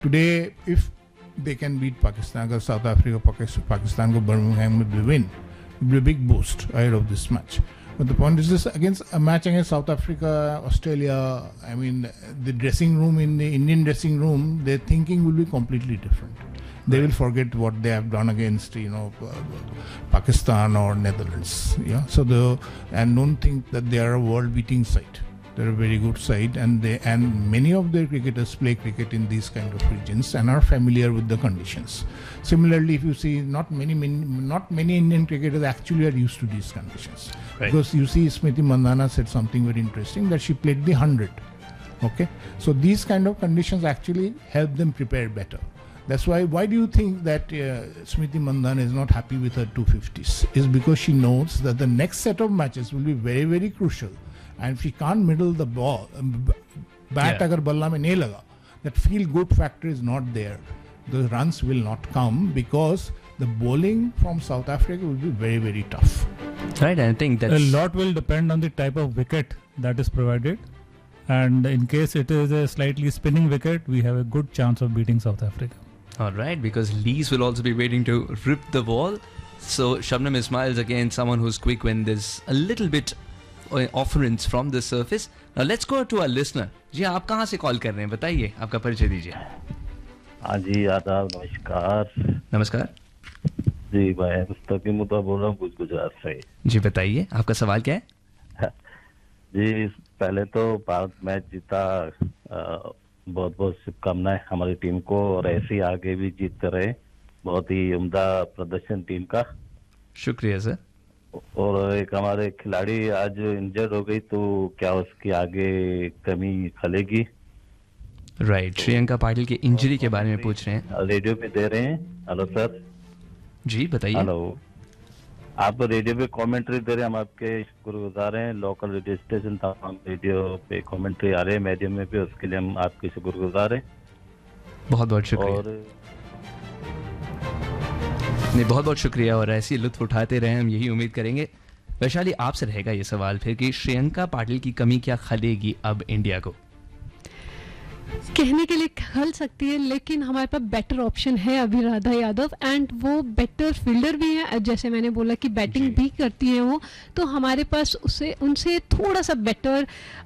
Today, if they can beat Pakistan, अगर south Africa Pakistan को Birmingham में win, it will be a big boost ahead of this match. But the point is this, against a match against South Africa, Australia, I mean, the dressing room, in the Indian dressing room, their thinking will be completely different. They will forget what they have done against, Pakistan or Netherlands. Yeah. So and don't think that they are a world-beating side. They're a very good side, and many of their cricketers play cricket in these kind of regions and are familiar with the conditions. Similarly, if you see, not many Indian cricketers actually are used to these conditions. Right. Because you see, Smriti Mandhana said something very interesting, that she played the 100. Okay, so these kind of conditions actually help them prepare better. That's why do you think that Smriti Mandhana is not happy with her 250s? Is because she knows that the next set of matches will be very, very crucial. And if she can't middle the ball, bat agar balla mein nahi laga, that feel good factor is not there. The runs will not come because the bowling from South Africa will be very, very tough. Right, I think that a lot will depend on the type of wicket that is provided. And in case it is a slightly spinning wicket, we have a good chance of beating South Africa. All right, because Lees will also be waiting to rip the ball. So Shabnam Ismail is again someone who's quick when there's a little bit offerings from the surface. Now let's go to our listener. जी आप कहाँ से call कर रहे हैं, बताइए, आपका परिचय दीजिए. हाँ जी, आदाब, नमस्कार. नमस्कार जी, मैं मुस्तकीम मुद्दा बोल रहा हूँ गुजरात से. जी बताइए, आपका सवाल क्या है? जी, पहले तो भारत मैच जीता, बहुत बहुत शुभकामनाएं हमारी टीम को, और ऐसे ही आगे भी जीतते रहे. बहुत ही उम्दा प्रदर्शन टीम का. शुक्रिया सर. और एक हमारे खिलाड़ी आज इंजर्ड हो गई, तो क्या उसकी आगे कमी खलेगी? राइट, श्रियंका पाटिल के इंजरी के बारे में पूछ रहे हैं. रेडियो पे दे रहे हैं. Hello sir. जी बताइए. हेलो, आप रेडियो पे कमेंट्री दे रहे हैं, हम आपके शुक्रगुजार हैं. लोकल रेडियो स्टेशन तमाम रेडियो पे कमेंट्री आ रहे हैं, मीडियम में भी, उसके लिए हम आपके शुक्रगुजार हैं. बहुत बहुत शुक्रिया. नहीं, बहुत बहुत शुक्रिया, और ऐसी लुत्फ उठाते रहे, हम यही उम्मीद करेंगे. वैशाली, आपसे रहेगा ये सवाल फिर कि श्रियंका पाटिल की कमी क्या खलेगी अब इंडिया को? कहने के लिए खल सकती है, लेकिन हमारे पास बेटर ऑप्शन है अभी राधा यादव, एंड वो बेटर फील्डर भी है. जैसे मैंने बोला कि बैटिंग भी करती हैं वो, तो हमारे पास उनसे थोड़ा सा बेटर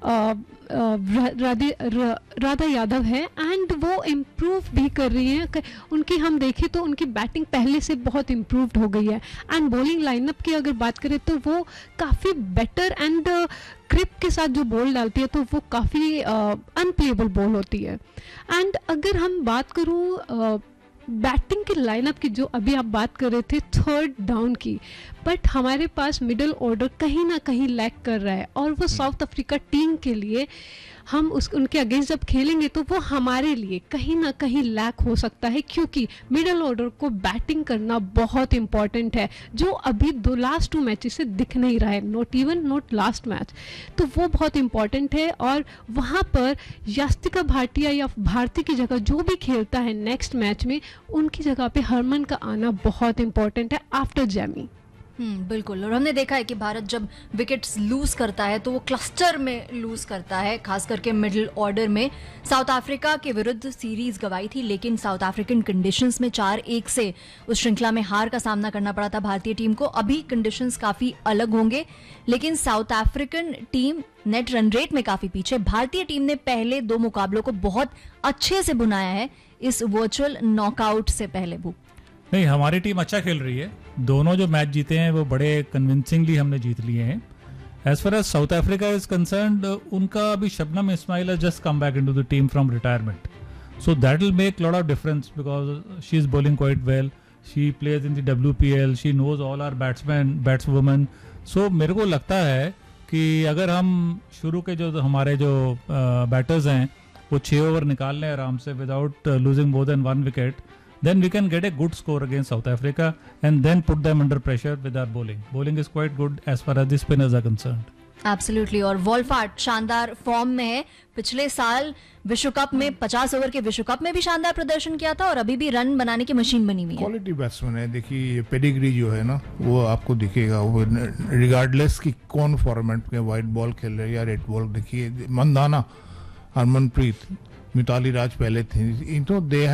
राधा यादव है, एंड वो इम्प्रूव भी कर रही हैं. उनकी हम देखें तो उनकी बैटिंग पहले से बहुत इम्प्रूव्ड हो गई है, एंड बॉलिंग लाइनअप की अगर बात करें तो वो काफ़ी बेटर एंड ग्रिप के साथ जो बॉल डालती है तो वो काफ़ी अनप्लेएबल बॉल होती है. एंड अगर हम बात करूँ बैटिंग के लाइनअप की, जो अभी आप बात कर रहे थे थर्ड डाउन की, बट हमारे पास मिडिल ऑर्डर कहीं ना कहीं लैक कर रहा है, और वो साउथ अफ्रीका टीम के लिए हम उनके अगेंस्ट जब खेलेंगे तो वो हमारे लिए कहीं ना कहीं लैक हो सकता है, क्योंकि मिडिल ऑर्डर को बैटिंग करना बहुत इंपॉर्टेंट है, जो अभी लास्ट 2 मैचेस से दिख नहीं रहा है, नॉट लास्ट मैच. तो वो बहुत इंपॉर्टेंट है, और वहाँ पर यास्तिका भाटिया या भारती की जगह जो भी खेलता है नेक्स्ट मैच में, उनकी जगह पे हरमन का आना बहुत इंपॉर्टेंट है आफ्टर जैमी. बिल्कुल. और हमने देखा है कि भारत जब विकेट्स लूज करता है तो वो क्लस्टर में लूज करता है, खास करके मिडिल ऑर्डर में. साउथ अफ्रीका के विरुद्ध सीरीज गंवाई थी, लेकिन साउथ अफ्रीकन कंडीशंस में 4-1 से उस श्रृंखला में हार का सामना करना पड़ा था भारतीय टीम को. अभी कंडीशंस काफी अलग होंगे, लेकिन south African team net run rate में काफी पीछे. भारतीय टीम ने पहले 2 मुकाबलों को बहुत अच्छे से बुनाया है इस वर्चुअल नॉकआउट से पहले. नहीं, हमारी टीम अच्छा खेल रही है. दोनों जो मैच जीते हैं वो बड़े कन्विंसिंगली हमने जीत लिए हैं. As far as south Africa is concerned, उनका अभी Shabnam Ismail has just come back into the team from retirement, so that will make lot of difference because she is bowling quite well, she plays in the WPL, she knows all our बैट्सवुमन. सो मेरे को लगता है कि अगर हम शुरू के जो हमारे जो बैटर्स हैं वो 6 ओवर निकाल लें आराम से without losing more than 1 wicket, then we can get a good score against South Africa and then put them under pressure with our bowling. Bowling is quite good as far as the spinners are concerned. Absolutely. और वॉल्फार्ट शानदार form में है. पिछले साल विश्व cup में 50 over के विश्व कप में भी शानदार प्रदर्शन किया था, और अभी भी रन बनाने की मशीन बनी हुई है. क्वालिटी बैट्समैन है. देखिए पेडिग्री जो है ना, वो आपको दिखेगा, वो रिगार्डलेस कि कौन फॉर्मेट में व्हाइट बॉल खेल रहे हैं या रेड बॉल. देखिए मंदाना, हरमनप्रीत, मिताली राज पहले थी, दे